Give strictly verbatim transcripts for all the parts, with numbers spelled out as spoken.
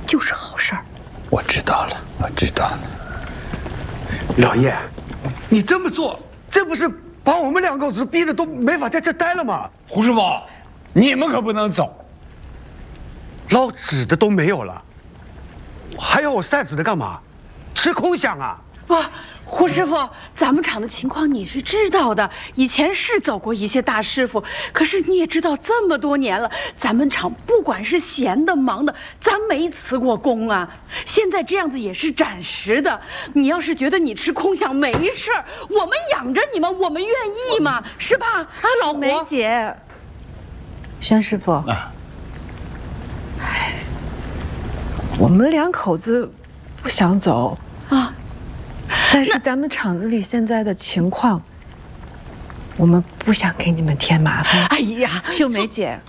就是好事儿。 我知道了，我知道了。 老爷，你这么做，这不是把我们两口子逼得都没法在这待了吗？ 胡师傅，你们可不能走。 捞纸的都没有了，还要我晒纸的干嘛？吃空饷啊！ 不，胡师傅，咱们厂的情况你是知道的，以前是走过一些大师傅，可是你也知道，这么多年了，咱们厂不管是闲的忙的，咱没辞过工啊。现在这样子也是暂时的，你要是觉得你吃空饷没事儿，我们养着你们，我们愿意嘛，是吧？啊，老胡梅姐，宣师傅， 啊， 哎，我们两口子不想走啊。 但是咱们厂子里现在的情况，我们不想给你们添麻烦。 哎呀， 秀梅姐，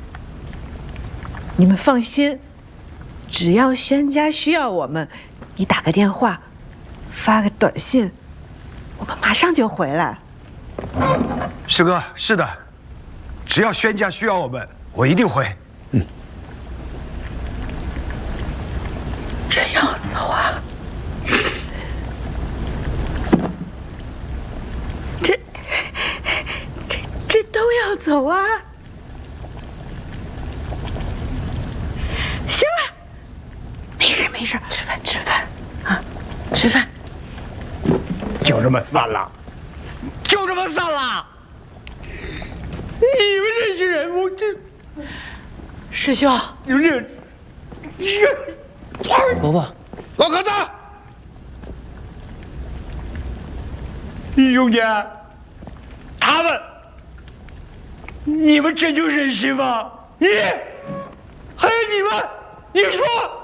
你们放心，只要宣家需要我们，你打个电话，发个短信，我们马上就回来。 师哥，是的，只要宣家需要我们，我一定回。嗯， 真要走啊？这、这、这都要走啊？行了，没事没事，吃饭吃饭啊，吃饭。 就这么散了，就这么散了。你们这些人，我这师兄， 你们这这， 伯伯， 老壳子，兄弟，他们，你们真就忍心吗？你，还有你们，你说。